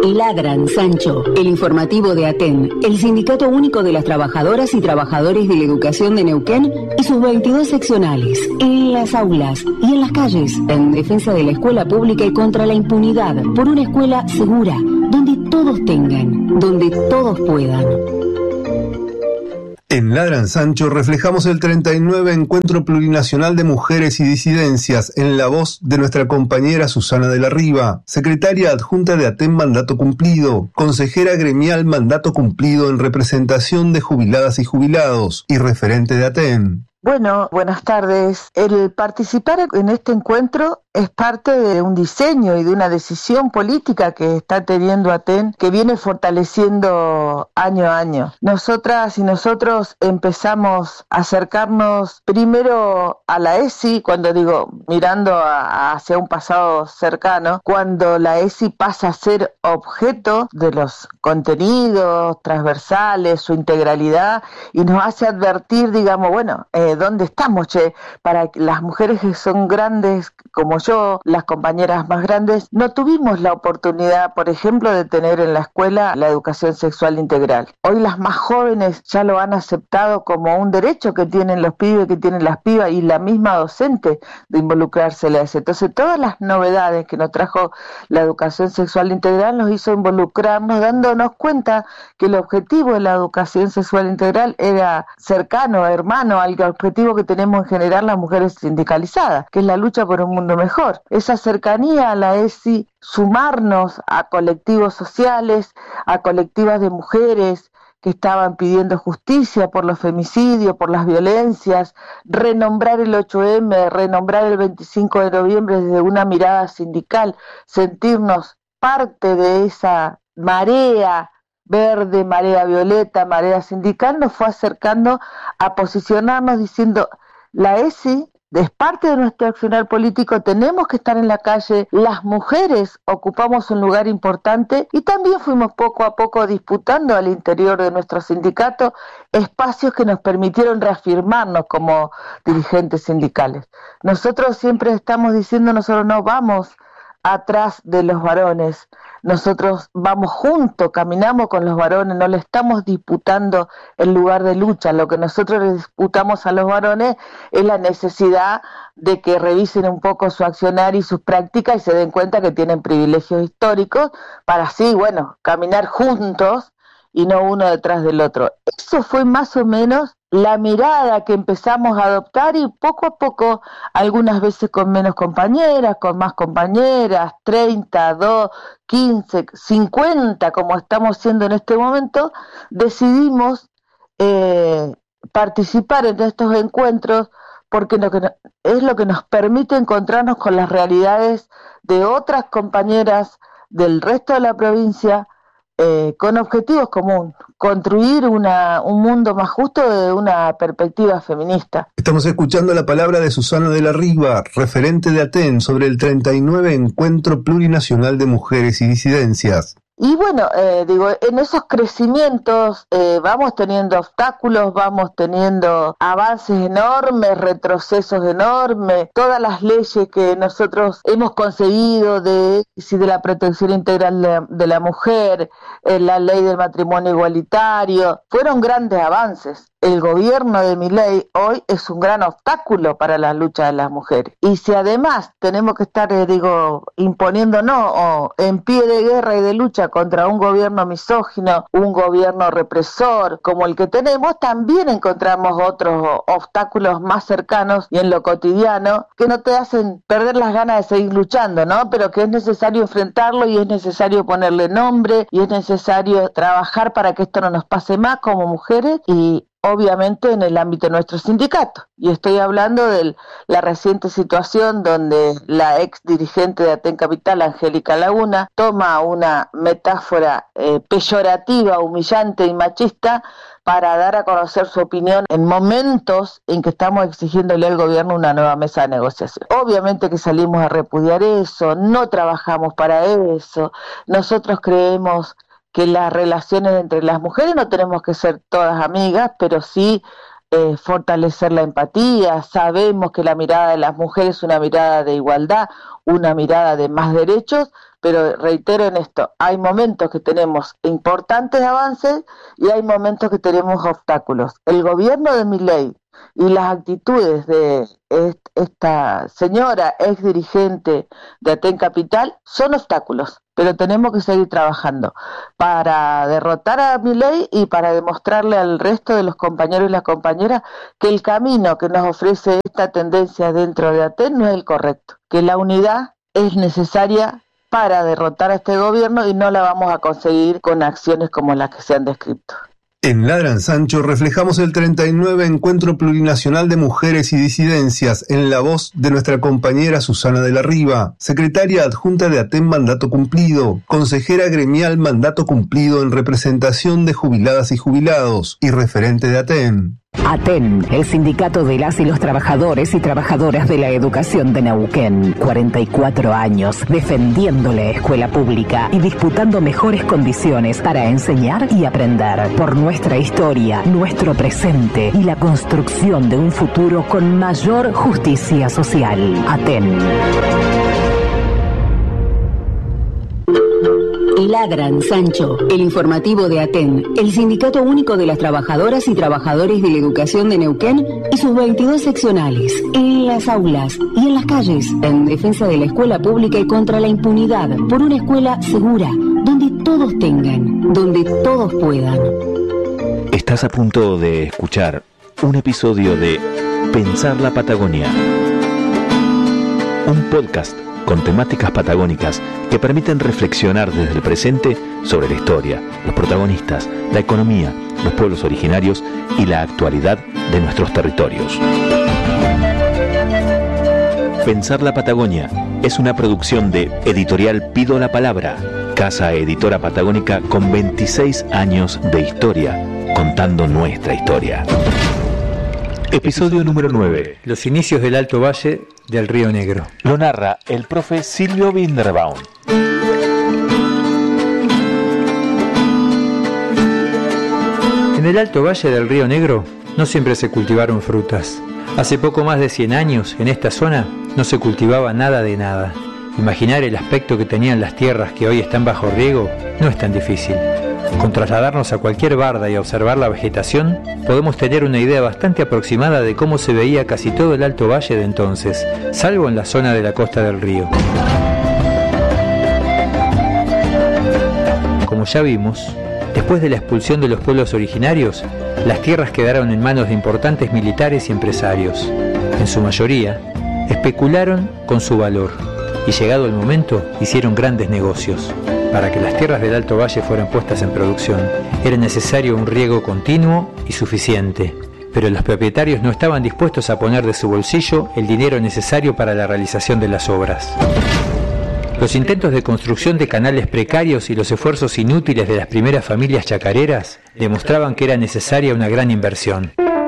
Ladran, Sancho, el informativo de ATEN, el Sindicato Único de las Trabajadoras y Trabajadores de la Educación de Neuquén y sus 22 seccionales, en las aulas y en las calles, en defensa de la escuela pública y contra la impunidad, por una escuela segura, donde todos tengan, donde todos puedan. En Ladran Sancho reflejamos el 39 Encuentro Plurinacional de Mujeres y Disidencias en la voz de nuestra compañera Susana de la Riva, secretaria adjunta de ATEN Mandato Cumplido, consejera gremial Mandato Cumplido en representación de jubiladas y jubilados y referente de ATEN. Bueno, buenas tardes. El participar en este encuentro es parte de un diseño y de una decisión política que está teniendo ATEN, que viene fortaleciendo año a año. Nosotras y nosotros empezamos a acercarnos primero a la ESI, cuando digo mirando hacia un pasado cercano, cuando la ESI pasa a ser objeto de los contenidos transversales, su integralidad, y nos hace advertir, digamos, bueno, ¿dónde estamos, para las mujeres que son grandes como yo, las compañeras más grandes, no tuvimos la oportunidad, por ejemplo, de tener en la escuela la educación sexual integral. Hoy las más jóvenes ya lo han aceptado como un derecho que tienen los pibes, que tienen las pibas y la misma docente de involucrarse en eso. Entonces, todas las novedades que nos trajo la educación sexual integral nos hizo involucrarnos, dándonos cuenta que el objetivo de la educación sexual integral era cercano, hermano al objetivo que tenemos en general las mujeres sindicalizadas, que es la lucha por un mundo mejor. Esa cercanía a la ESI, sumarnos a colectivos sociales, a colectivas de mujeres que estaban pidiendo justicia por los femicidios, por las violencias, renombrar el 8M, renombrar el 25 de noviembre desde una mirada sindical, sentirnos parte de esa marea verde, marea violeta, marea sindical, nos fue acercando a posicionarnos diciendo, la ESI es parte de nuestro accionar político, tenemos que estar en la calle, las mujeres ocupamos un lugar importante y también fuimos poco a poco disputando al interior de nuestro sindicato espacios que nos permitieron reafirmarnos como dirigentes sindicales. Nosotros siempre estamos diciendo, nosotros no vamos atrás de los varones, nosotros vamos juntos, caminamos con los varones, no le estamos disputando el lugar de lucha, lo que nosotros le disputamos a los varones es la necesidad de que revisen un poco su accionar y sus prácticas y se den cuenta que tienen privilegios históricos para así, bueno, caminar juntos y no uno detrás del otro. Eso fue más o menos la mirada que empezamos a adoptar y poco a poco, algunas veces con menos compañeras, con más compañeras, 30, 2, 15, 50, como estamos siendo en este momento, decidimos participar en estos encuentros porque es lo que nos permite encontrarnos con las realidades de otras compañeras del resto de la provincia, con objetivos comunes, construir un mundo más justo desde una perspectiva feminista. Estamos escuchando la palabra de Susana de la Riva, referente de ATEN, sobre el 39 Encuentro Plurinacional de Mujeres y Disidencias. Y bueno, en esos crecimientos vamos teniendo obstáculos, vamos teniendo avances enormes, retrocesos enormes, todas las leyes que nosotros hemos conseguido de la protección integral de la mujer, la ley del matrimonio igualitario, fueron grandes avances. El gobierno de Milei hoy es un gran obstáculo para la lucha de las mujeres. Y si además tenemos que estar, imponiéndonos en pie de guerra y de lucha contra un gobierno misógino, un gobierno represor como el que tenemos, también encontramos otros obstáculos más cercanos y en lo cotidiano que no te hacen perder las ganas de seguir luchando, ¿no? Pero que es necesario enfrentarlo y es necesario ponerle nombre y es necesario trabajar para que esto no nos pase más como mujeres y obviamente en el ámbito de nuestro sindicato. Y estoy hablando de la reciente situación donde la ex dirigente de ATEN Capital, Angélica Laguna, toma una metáfora peyorativa, humillante y machista para dar a conocer su opinión en momentos en que estamos exigiéndole al gobierno una nueva mesa de negociación. Obviamente que salimos a repudiar eso, no trabajamos para eso, nosotros creemos que las relaciones entre las mujeres no tenemos que ser todas amigas, pero sí fortalecer la empatía. Sabemos que la mirada de las mujeres es una mirada de igualdad, una mirada de más derechos, pero reitero en esto, hay momentos que tenemos importantes avances y hay momentos que tenemos obstáculos. El gobierno de Milei y las actitudes de esta señora ex dirigente de Aten Capital son obstáculos, pero tenemos que seguir trabajando para derrotar a Milei y para demostrarle al resto de los compañeros y las compañeras que el camino que nos ofrece esta tendencia dentro de Aten no es el correcto, que la unidad es necesaria para derrotar a este gobierno y no la vamos a conseguir con acciones como las que se han descrito. En Ladran Sancho reflejamos el 39 Encuentro Plurinacional de Mujeres y Disidencias en la voz de nuestra compañera Susana de la Riva, secretaria adjunta de Aten Mandato Cumplido, consejera gremial Mandato Cumplido en representación de jubiladas y jubilados y referente de Aten. Aten, el sindicato de las y los trabajadores y trabajadoras de la educación de Neuquén. 44 años defendiendo la escuela pública y disputando mejores condiciones para enseñar y aprender. Por nuestra historia, nuestro presente y la construcción de un futuro con mayor justicia social. Aten. Ladran Sancho, el informativo de Aten, el Sindicato Único de las Trabajadoras y Trabajadores de la Educación de Neuquén y sus 22 seccionales, en las aulas y en las calles, en defensa de la escuela pública y contra la impunidad, por una escuela segura, donde todos tengan, donde todos puedan. Estás a punto de escuchar un episodio de Pensar la Patagonia, un podcast con temáticas patagónicas que permiten reflexionar desde el presente sobre la historia, los protagonistas, la economía, los pueblos originarios y la actualidad de nuestros territorios. Pensar la Patagonia es una producción de Editorial Pido la Palabra, casa editora patagónica con 26 años de historia, contando nuestra historia. Episodio número 9. Los inicios del Alto Valle del Río Negro. Lo narra el profe Silvio Winderbaum. En el Alto Valle del Río Negro no siempre se cultivaron frutas. Hace poco más de 100 años, en esta zona, no se cultivaba nada de nada. Imaginar el aspecto que tenían las tierras que hoy están bajo riego no es tan difícil. Con trasladarnos a cualquier barda y observar la vegetación, podemos tener una idea bastante aproximada de cómo se veía casi todo el Alto Valle de entonces, salvo en la zona de la costa del río. Como ya vimos, después de la expulsión de los pueblos originarios, las tierras quedaron en manos de importantes militares y empresarios. En su mayoría, especularon con su valor y, llegado el momento, hicieron grandes negocios. Para que las tierras del Alto Valle fueran puestas en producción, era necesario un riego continuo y suficiente, pero los propietarios no estaban dispuestos a poner de su bolsillo el dinero necesario para la realización de las obras. Los intentos de construcción de canales precarios y los esfuerzos inútiles de las primeras familias chacareras demostraban que era necesaria una gran inversión.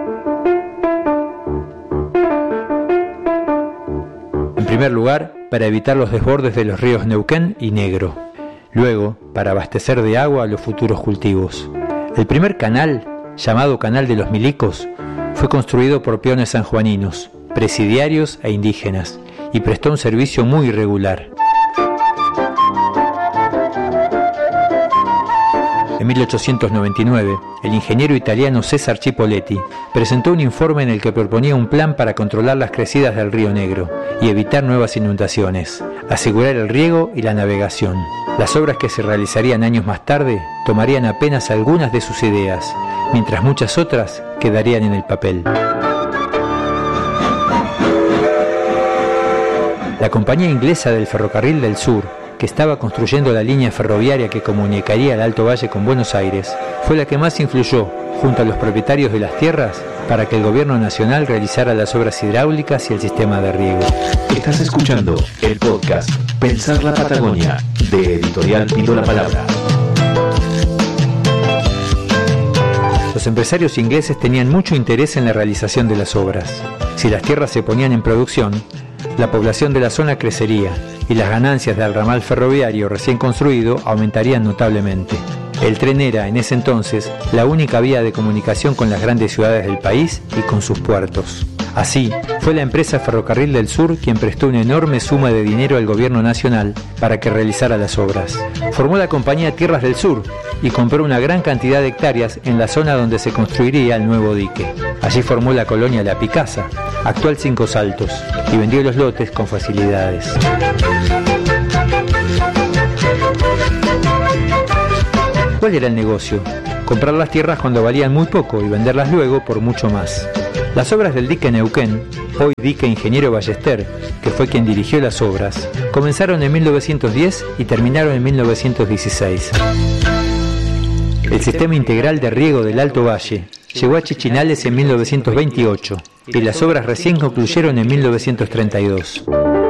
En primer lugar, para evitar los desbordes de los ríos Neuquén y Negro. Luego, para abastecer de agua a los futuros cultivos. El primer canal, llamado Canal de los Milicos, fue construido por peones sanjuaninos, presidiarios e indígenas, y prestó un servicio muy irregular. En 1899, el ingeniero italiano César Cipoletti presentó un informe en el que proponía un plan para controlar las crecidas del Río Negro y evitar nuevas inundaciones, asegurar el riego y la navegación. Las obras que se realizarían años más tarde tomarían apenas algunas de sus ideas, mientras muchas otras quedarían en el papel. La compañía inglesa del Ferrocarril del Sur, que estaba construyendo la línea ferroviaria que comunicaría el Alto Valle con Buenos Aires, fue la que más influyó, junto a los propietarios de las tierras, para que el gobierno nacional realizara las obras hidráulicas y el sistema de riego. Estás escuchando el podcast Pensar la Patagonia, de Editorial Pido la Palabra. Los empresarios ingleses tenían mucho interés en la realización de las obras. Si las tierras se ponían en producción, la población de la zona crecería y las ganancias del ramal ferroviario recién construido aumentarían notablemente. El tren era, en ese entonces, la única vía de comunicación con las grandes ciudades del país y con sus puertos. Así, fue la empresa Ferrocarril del Sur quien prestó una enorme suma de dinero al gobierno nacional para que realizara las obras. Formó la compañía Tierras del Sur y compró una gran cantidad de hectáreas en la zona donde se construiría el nuevo dique. Allí formó la colonia La Picasa, actual Cinco Saltos, y vendió los lotes con facilidades. ¿Cuál era el negocio? Comprar las tierras cuando valían muy poco y venderlas luego por mucho más. Las obras del dique Neuquén, hoy dique Ingeniero Ballester, que fue quien dirigió las obras, comenzaron en 1910 y terminaron en 1916. El sistema integral de riego del Alto Valle llegó a Chichinales en 1928 y las obras recién concluyeron en 1932.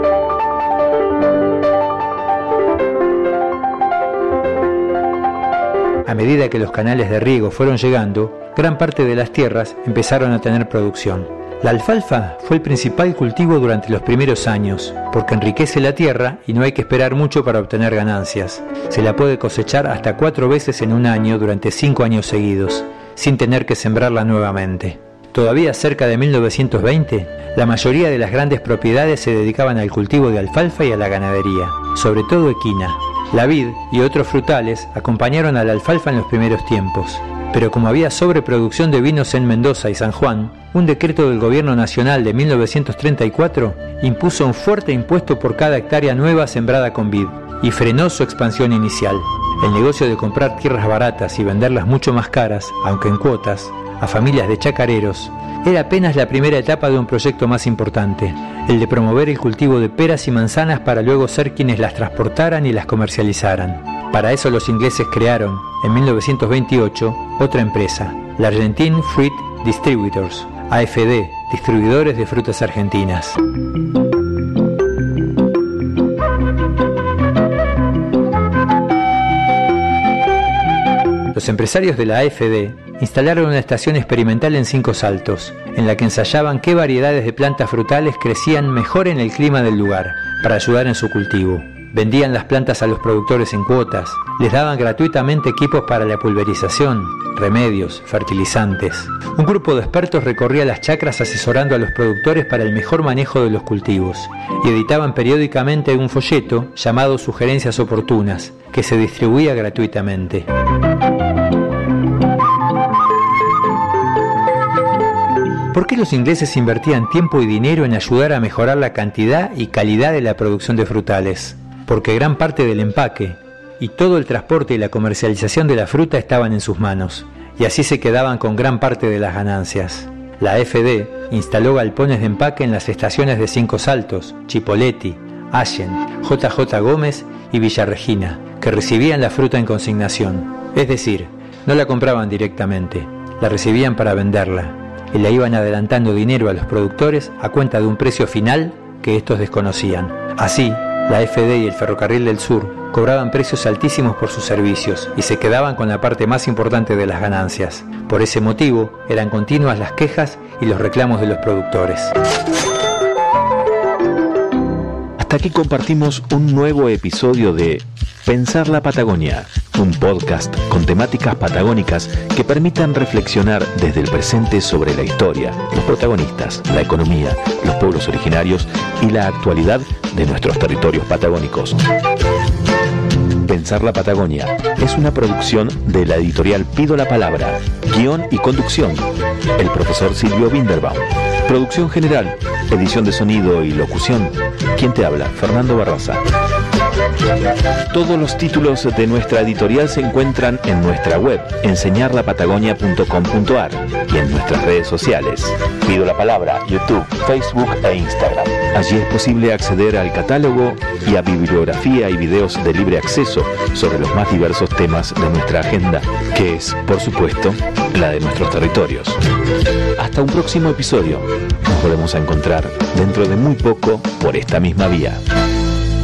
A medida que los canales de riego fueron llegando, gran parte de las tierras empezaron a tener producción. La alfalfa fue el principal cultivo durante los primeros años, porque enriquece la tierra y no hay que esperar mucho para obtener ganancias. Se la puede cosechar hasta 4 veces en un año durante 5 años seguidos, sin tener que sembrarla nuevamente. Todavía cerca de 1920, la mayoría de las grandes propiedades se dedicaban al cultivo de alfalfa y a la ganadería, sobre todo equina. La vid y otros frutales acompañaron a la alfalfa en los primeros tiempos, pero como había sobreproducción de vinos en Mendoza y San Juan, un decreto del Gobierno Nacional de 1934 impuso un fuerte impuesto por cada hectárea nueva sembrada con vid y frenó su expansión inicial. El negocio de comprar tierras baratas y venderlas mucho más caras, aunque en cuotas, a familias de chacareros, era apenas la primera etapa de un proyecto más importante, el de promover el cultivo de peras y manzanas para luego ser quienes las transportaran y las comercializaran. Para eso los ingleses crearon, en 1928, otra empresa, la Argentine Fruit Distributors, AFD, distribuidores de frutas argentinas. Los empresarios de la AFD instalaron una estación experimental en Cinco Saltos, en la que ensayaban qué variedades de plantas frutales crecían mejor en el clima del lugar, para ayudar en su cultivo. Vendían las plantas a los productores en cuotas, les daban gratuitamente equipos para la pulverización, remedios, fertilizantes. Un grupo de expertos recorría las chacras asesorando a los productores para el mejor manejo de los cultivos, y editaban periódicamente un folleto llamado Sugerencias Oportunas, que se distribuía gratuitamente. ¿Por qué los ingleses invertían tiempo y dinero en ayudar a mejorar la cantidad y calidad de la producción de frutales? Porque gran parte del empaque y todo el transporte y la comercialización de la fruta estaban en sus manos, y así se quedaban con gran parte de las ganancias. La AFD instaló galpones de empaque en las estaciones de Cinco Saltos, Chipoleti, Allen, JJ Gómez y Villa Regina, que recibían la fruta en consignación. Es decir, no la compraban directamente, la recibían para venderla, y le iban adelantando dinero a los productores a cuenta de un precio final que estos desconocían. Así, la AFD y el Ferrocarril del Sur cobraban precios altísimos por sus servicios y se quedaban con la parte más importante de las ganancias. Por ese motivo, eran continuas las quejas y los reclamos de los productores. Hasta aquí compartimos un nuevo episodio de Pensar la Patagonia, un podcast con temáticas patagónicas que permitan reflexionar desde el presente sobre la historia, los protagonistas, la economía, los pueblos originarios y la actualidad de nuestros territorios patagónicos. Pensar la Patagonia es una producción de la editorial Pido la Palabra. Guión y conducción, el profesor Silvio Binderbaum. Producción general, edición de sonido y locución. ¿Quién te habla? Fernando Barraza. Todos los títulos de nuestra editorial se encuentran en nuestra web, enseñarlapatagonia.com.ar, y en nuestras redes sociales, Pido la Palabra, YouTube, Facebook e Instagram. Allí es posible acceder al catálogo y a bibliografía y videos de libre acceso sobre los más diversos temas de nuestra agenda, que es, por supuesto, la de nuestros territorios. Hasta un próximo episodio. Nos volvemos a encontrar dentro de muy poco por esta misma vía.